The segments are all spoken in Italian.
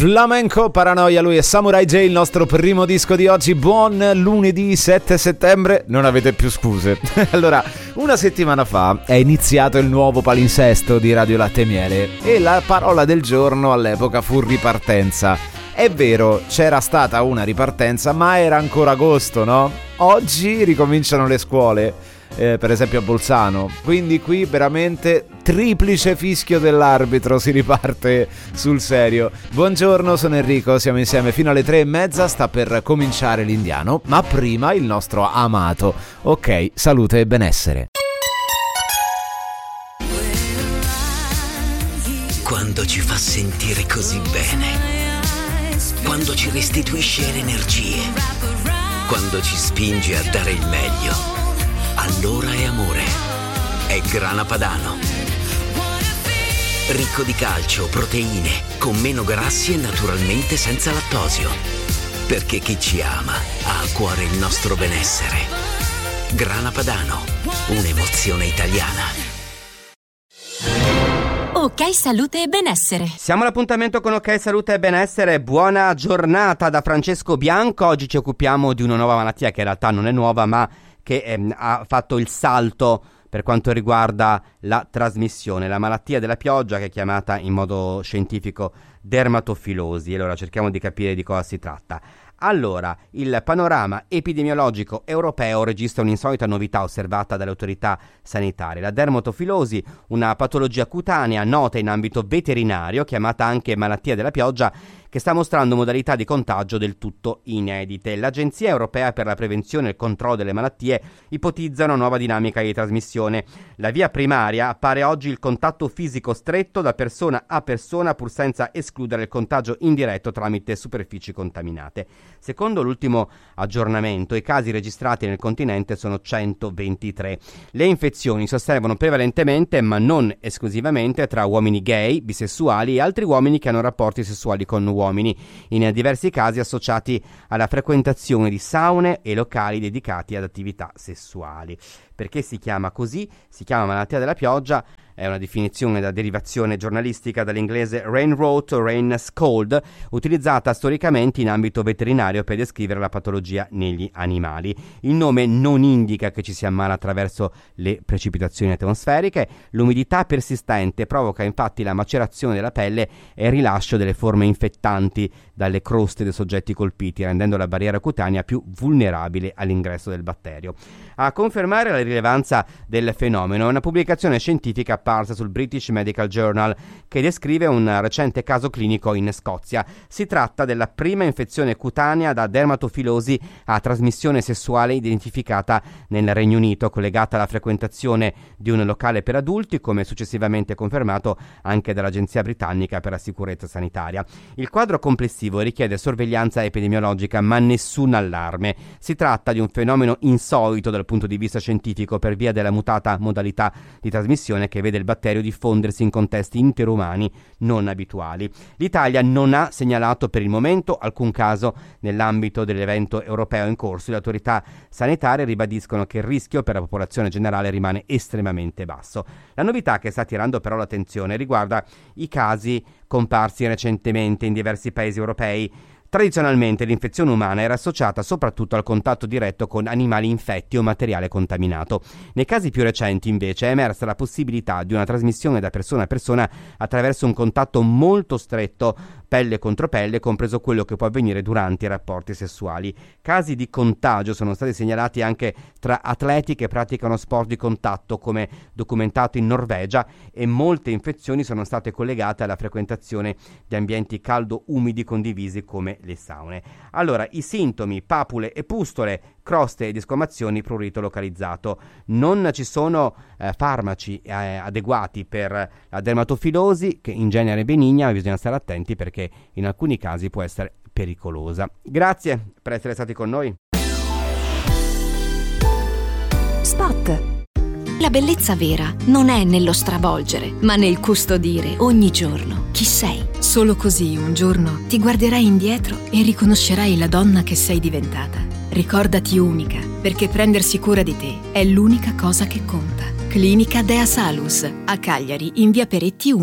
Flamenco Paranoia, lui è Samurai J, il nostro primo disco di oggi. Buon lunedì 7 settembre, non avete più scuse. Allora, una settimana fa è iniziato il nuovo palinsesto di Radio Latte e Miele e la parola del giorno all'epoca fu ripartenza. È vero, c'era stata una ripartenza, ma era ancora agosto, no? Oggi ricominciano le scuole, per esempio a Bolzano, quindi qui veramente triplice fischio dell'arbitro, si riparte sul serio. Buongiorno, sono Enrico, siamo insieme fino alle 3:30, sta per cominciare l'Indiano, ma prima il nostro amato. Ok, salute e benessere. Quando ci fa sentire così bene, quando ci restituisce le energie, quando ci spinge a dare il meglio, allora è amore, è Grana Padano. Ricco di calcio, proteine, con meno grassi e naturalmente senza lattosio. Perché chi ci ama ha a cuore il nostro benessere. Grana Padano, un'emozione italiana. Ok Salute e Benessere. Siamo all'appuntamento con Ok Salute e Benessere. Buona giornata da Francesco Bianco. Oggi ci occupiamo di una nuova malattia che in realtà non è nuova, ma che ha fatto il salto per quanto riguarda la trasmissione, la malattia della pioggia, che è chiamata in modo scientifico dermatofilosi. Allora cerchiamo di capire di cosa si tratta. Allora, il panorama epidemiologico europeo registra un'insolita novità osservata dalle autorità sanitarie. La dermatofilosi, una patologia cutanea nota in ambito veterinario, chiamata anche malattia della pioggia, che sta mostrando modalità di contagio del tutto inedite. L'Agenzia Europea per la Prevenzione e il Controllo delle Malattie ipotizza una nuova dinamica di trasmissione. La via primaria appare oggi il contatto fisico stretto da persona a persona, pur senza escludere il contagio indiretto tramite superfici contaminate. Secondo l'ultimo aggiornamento, i casi registrati nel continente sono 123. Le infezioni si osservano prevalentemente, ma non esclusivamente, tra uomini gay, bisessuali e altri uomini che hanno rapporti sessuali con uomini, in diversi casi associati alla frequentazione di saune e locali dedicati ad attività sessuali. Perché si chiama così? Si chiama malattia della pioggia. È una definizione da derivazione giornalistica dall'inglese rain rot o rain scald, utilizzata storicamente in ambito veterinario per descrivere la patologia negli animali. Il nome non indica che ci si ammala attraverso le precipitazioni atmosferiche. L'umidità persistente provoca infatti la macerazione della pelle e il rilascio delle forme infettanti dalle croste dei soggetti colpiti, rendendo la barriera cutanea più vulnerabile all'ingresso del batterio. A confermare la rilevanza del fenomeno è una pubblicazione scientifica apparsa sul British Medical Journal che descrive un recente caso clinico in Scozia. Si tratta della prima infezione cutanea da dermatofilosi a trasmissione sessuale identificata nel Regno Unito, collegata alla frequentazione di un locale per adulti, come successivamente confermato anche dall'Agenzia Britannica per la Sicurezza Sanitaria. Il quadro complessivo richiede sorveglianza epidemiologica, ma nessun allarme. Si tratta di un fenomeno insolito dal punto di vista scientifico per via della mutata modalità di trasmissione che vede il batterio diffondersi in contesti interumani non abituali. L'Italia non ha segnalato per il momento alcun caso nell'ambito dell'evento europeo in corso. Le autorità sanitarie ribadiscono che il rischio per la popolazione generale rimane estremamente basso. La novità che sta attirando però l'attenzione riguarda i casi comparsi recentemente in diversi paesi europei. Tradizionalmente l'infezione umana era associata soprattutto al contatto diretto con animali infetti o materiale contaminato. Nei casi più recenti invece è emersa la possibilità di una trasmissione da persona a persona attraverso un contatto molto stretto, pelle contro pelle, compreso quello che può avvenire durante i rapporti sessuali. Casi di contagio sono stati segnalati anche tra atleti che praticano sport di contatto, come documentato in Norvegia, e molte infezioni sono state collegate alla frequentazione di ambienti caldo-umidi condivisi come le saune. Allora, i sintomi: papule e pustole, croste e discamazioni, prurito localizzato. Non ci sono farmaci adeguati per la dermatofilosi, che in genere è benigna, ma bisogna stare attenti perché in alcuni casi può essere pericolosa. Grazie per essere stati con noi. Spot. La bellezza vera non è nello stravolgere, ma nel custodire ogni giorno chi sei. Solo così un giorno ti guarderai indietro e riconoscerai la donna che sei diventata. Ricordati unica, perché prendersi cura di te è l'unica cosa che conta. Clinica Dea Salus, a Cagliari, in via Peretti 1.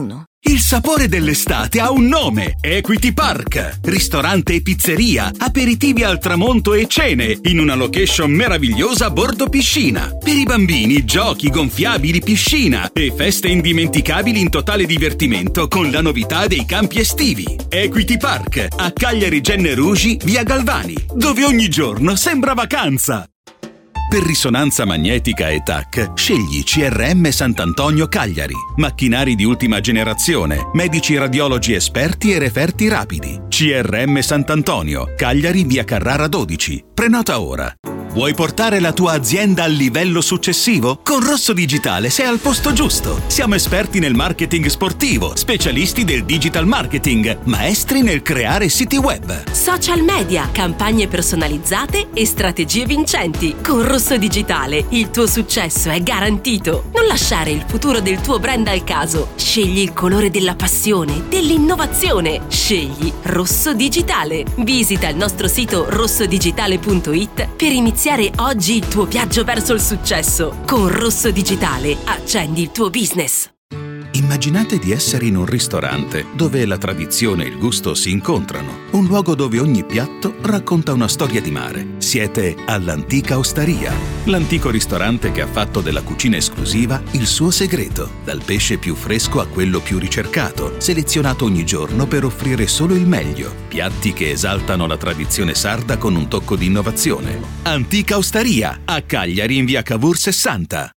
Il sapore dell'estate ha un nome: Equity Park. Ristorante e pizzeria, aperitivi al tramonto e cene in una location meravigliosa a bordo piscina. Per i bambini, giochi, gonfiabili, piscina e feste indimenticabili in totale divertimento con la novità dei campi estivi. Equity Park a Cagliari Genne Rugi, via Galvani, dove ogni giorno sembra vacanza. Per risonanza magnetica e TAC, scegli CRM Sant'Antonio Cagliari. Macchinari di ultima generazione, medici radiologi esperti e referti rapidi. CRM Sant'Antonio, Cagliari, via Carrara 12. Prenota ora. Vuoi portare la tua azienda al livello successivo? Con Rosso Digitale sei al posto giusto. Siamo esperti nel marketing sportivo, specialisti del digital marketing, maestri nel creare siti web, social media, campagne personalizzate e strategie vincenti. Con Rosso Digitale il tuo successo è garantito. Non lasciare il futuro del tuo brand al caso. Scegli il colore della passione, dell'innovazione. Scegli Rosso Digitale. Visita il nostro sito rossodigitale.it per iniziare oggi il tuo viaggio verso il successo. Con Rosso Digitale accendi il tuo business. Immaginate di essere in un ristorante dove la tradizione e il gusto si incontrano. Un luogo dove ogni piatto racconta una storia di mare. Siete all'Antica Osteria, l'antico ristorante che ha fatto della cucina esclusiva il suo segreto. Dal pesce più fresco a quello più ricercato, selezionato ogni giorno per offrire solo il meglio. Piatti che esaltano la tradizione sarda con un tocco di innovazione. Antica Osteria, a Cagliari in via Cavour 60.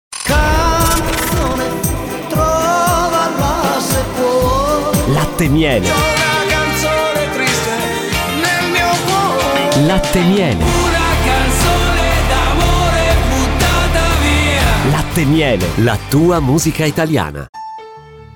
Latte miele. Una canzone triste nel mio cuore. Latte miele. Una canzone d'amore buttata via. Latte miele, la tua musica italiana.